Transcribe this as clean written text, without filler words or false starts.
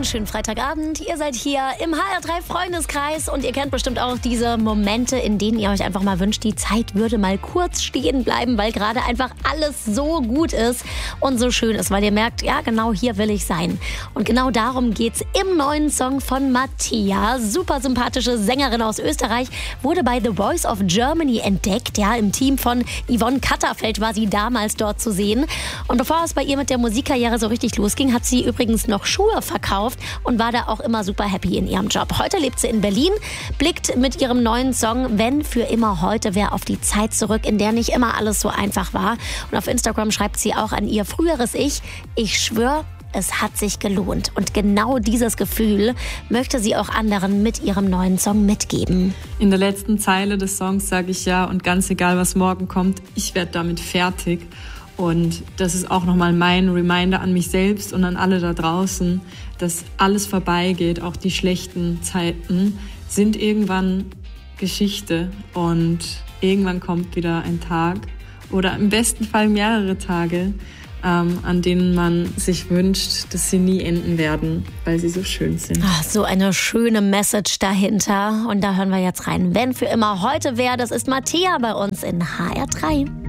Einen schönen Freitagabend. Ihr seid hier im HR3 Freundeskreis und ihr kennt bestimmt auch diese Momente, in denen ihr euch einfach mal wünscht, die Zeit würde mal kurz stehen bleiben, weil gerade einfach alles so gut ist und so schön ist, weil ihr merkt, ja, genau hier will ich sein. Und genau darum geht's im neuen Song von Mattea. Super sympathische Sängerin aus Österreich, wurde bei The Voice of Germany entdeckt. Ja, im Team von Yvonne Katterfeld war sie damals dort zu sehen. Und bevor es bei ihr mit der Musikkarriere so richtig losging, hat sie übrigens noch Schuhe verkauft und war da auch immer super happy in ihrem Job. Heute lebt sie in Berlin, blickt mit ihrem neuen Song Wenn für immer heute wäre auf die Zeit zurück, in der nicht immer alles so einfach war. Und auf Instagram schreibt sie auch an ihr früheres Ich schwöre, es hat sich gelohnt. Und genau dieses Gefühl möchte sie auch anderen mit ihrem neuen Song mitgeben. In der letzten Zeile des Songs sage ich ja, und ganz egal, was morgen kommt, ich werde damit fertig. Und das ist auch nochmal mein Reminder an mich selbst und an alle da draußen, dass alles vorbeigeht, auch die schlechten Zeiten sind irgendwann Geschichte und irgendwann kommt wieder ein Tag oder im besten Fall mehrere Tage, an denen man sich wünscht, dass sie nie enden werden, weil sie so schön sind. Ach, so eine schöne Message dahinter. Und da hören wir jetzt rein. Wenn für immer heute wäre, das ist Mattea bei uns in HR3.